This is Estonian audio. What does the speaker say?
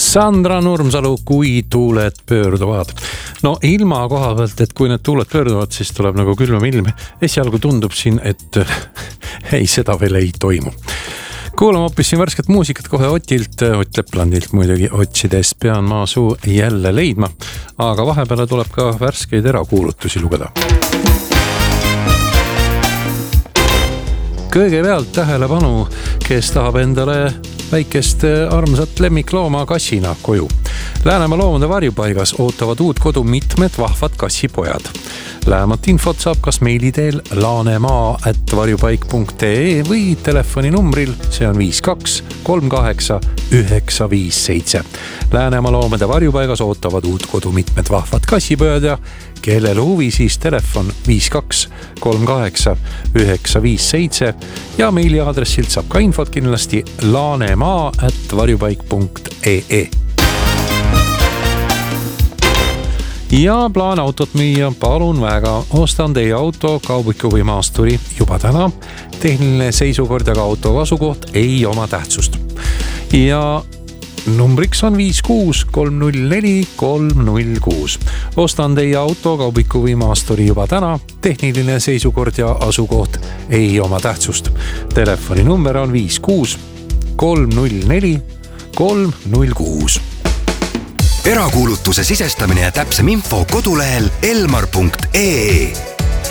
Sandra Nurmsalu, kui tuuled pöörduvad. No ilma koha pealt, et kui need tuuled pöörduvad, siis tuleb nagu külmem ilm. Esialgu tundub siin, et ei, seda veel ei toimu. Kuulame hoopis siin värsket muusikat kohe Otilt, Ott Leplandilt muidugi otsides pean ma suu jälle leidma, aga vahepeale tuleb ka värskeid erakuulutusi lugeda. Kõigepealt tähelepanu, kes tahab endale väikest armsat lemmiklooma kassina koju. Läänemaa loomade varjupaigas ootavad uut kodu mitmed vahvad kassipojad. Lähemat infot saab kas meili teel laanemaa@varjupaik.ee või telefoninumbril, see on 52 38 957. Läänemaa loomade varjupaigas ootavad uut kodu mitmed vahvad kassipojad ja kellel huvi, siis telefon 52 38 957 ja meiliaadressilt saab ka infot kindlasti laanemaa@varjupaik.ee. Ja plaan autot müüa, palun väga, ostan teie auto, kaubiku või maasturi juba täna. Tehniline seisukord ja ka auto asukoht ei oma tähtsust. Ja numbriks on 56 304 306. Ostan teie auto, kaubiku või maasturi juba täna. Tehniline seisukord ja asukoht ei oma tähtsust. Telefoni number on 56 304 306. Erakuulutuse sisestamine ja täpsem info kodulehel elmar.ee.